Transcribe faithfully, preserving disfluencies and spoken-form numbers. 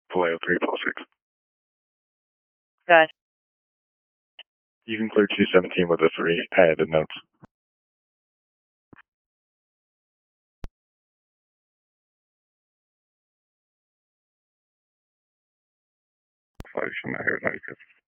Vallejo three plus six. Good. You can clear two seventeen with a three. I added notes. Flight not here, ninety-fifth.